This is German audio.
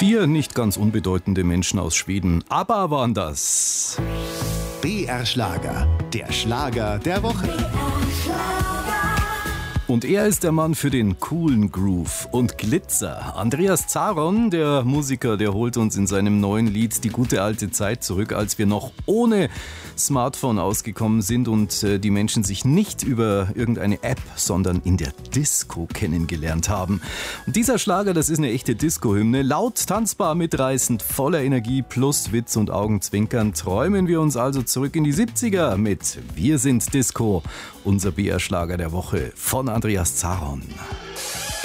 4 nicht ganz unbedeutende Menschen aus Schweden. ABBA waren das. BR Schlager, der Schlager der Woche. Und er ist der Mann für den coolen Groove und Glitzer. Andreas Zaron, der Musiker, der holt uns in seinem neuen Lied die gute alte Zeit zurück, als wir noch ohne Smartphone ausgekommen sind und die Menschen sich nicht über irgendeine App, sondern in der Disco kennengelernt haben. Und dieser Schlager, das ist eine echte Disco-Hymne. Laut, tanzbar, mitreißend, voller Energie plus Witz und Augenzwinkern träumen wir uns also zurück in die 70er mit Wir sind Disco, unser BR-Schlager der Woche von Andreas Zaron.